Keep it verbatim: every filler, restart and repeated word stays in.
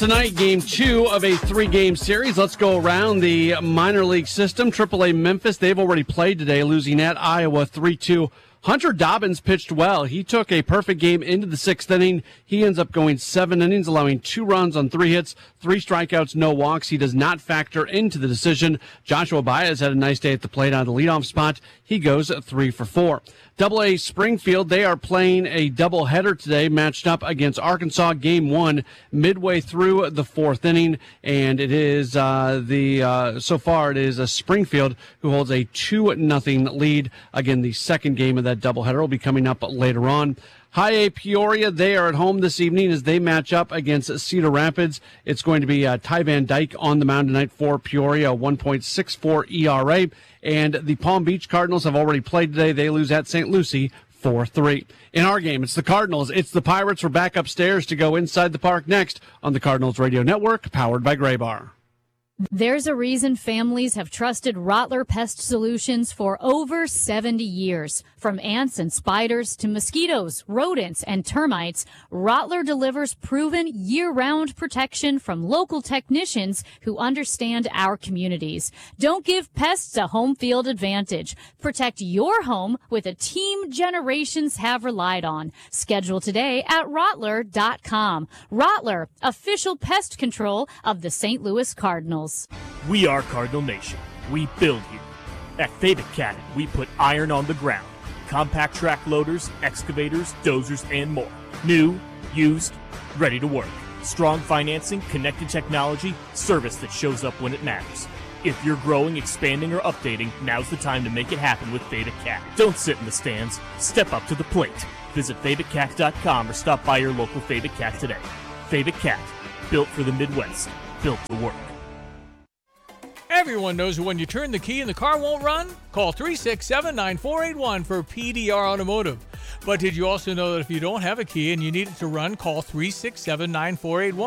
Tonight, game two of a three-game series. Let's go around the minor league system. triple A Memphis, they've already played today, losing at Iowa three two. Hunter Dobbins pitched well. He took a perfect game into the sixth inning. He ends up going seven innings, allowing two runs on three hits, three strikeouts, no walks. He does not factor into the decision. Joshua Baez had a nice day at the plate on the leadoff spot. He goes three for four. Double A Springfield, they are playing a doubleheader today, matched up against Arkansas. Game one, midway through the fourth inning, and it is uh, the uh, so far it is a Springfield who holds a two nothing lead. Again, the second game of that doubleheader will be coming up later on. High A Peoria, they are at home this evening as they match up against Cedar Rapids. It's going to be uh, Ty Van Dyke on the mound tonight for Peoria, one point six four E R A. And the Palm Beach Cardinals have already played today. They lose at Saint Lucie four three. In our game, it's the Cardinals. It's the Pirates. We're back upstairs to go inside the park next on the Cardinals Radio Network, powered by Graybar. There's a reason families have trusted Rottler Pest Solutions for over seventy years. From ants and spiders to mosquitoes, rodents, and termites, Rottler delivers proven year-round protection from local technicians who understand our communities. Don't give pests a home field advantage. Protect your home with a team generations have relied on. Schedule today at Rottler dot com. Rottler, official pest control of the Saint Louis Cardinals. We are Cardinal Nation. We build here. At Theta Cat, we put iron on the ground. Compact track loaders, excavators, dozers, and more. New, used, ready to work. Strong financing, connected technology, service that shows up when it matters. If you're growing, expanding, or updating, now's the time to make it happen with Theta Cat. Don't sit in the stands. Step up to the plate. Visit Theta Cat dot com or stop by your local Theta Cat today. Theta Cat, built for the Midwest, built to work. Everyone knows when you turn the key and the car won't run? Call three six seven, nine four eight one for P D R Automotive. But did you also know that if you don't have a key and you need it to run, call three six seven, nine four eight one?